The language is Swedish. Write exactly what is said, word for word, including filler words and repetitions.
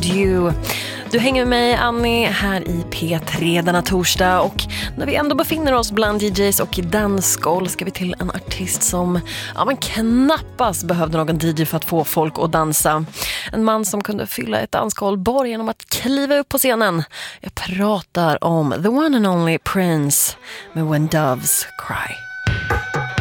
You. Du hänger med mig, Annie, här i P tre denna torsdag. Och när vi ändå befinner oss bland D Js och dansgolv ska vi till en artist som ja, men knappast behövde någon D J för att få folk att dansa. En man som kunde fylla ett dansgolv bara genom att kliva upp på scenen. Jag pratar om the one and only Prince med When Doves Cry.